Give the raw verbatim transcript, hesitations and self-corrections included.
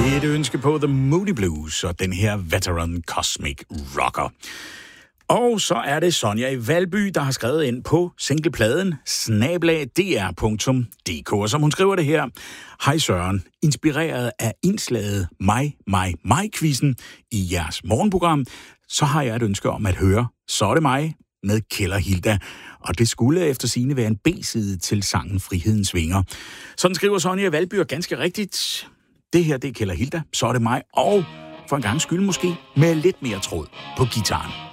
Et ønske på The Moody Blues og den her Veteran Cosmic Rocker. Og så er det Sonja i Valby, der har skrevet ind på singlepladen snabel-a d r punktum d k. Og som hun skriver det her: Hej Søren, inspireret af indslaget mig, mig, mig-quizzen i jeres morgenprogram, så har jeg et ønske om at høre Så er det mig med Kjeld og Hilda. Og det skulle efter sigende være en B-side til sangen Frihedens Vinger. Sådan skriver Sonja i Valby, og ganske rigtigt. Det her, det er Kjeld og Hilda, Så er det mig, og for en gang skyld måske med lidt mere tråd på gitaren.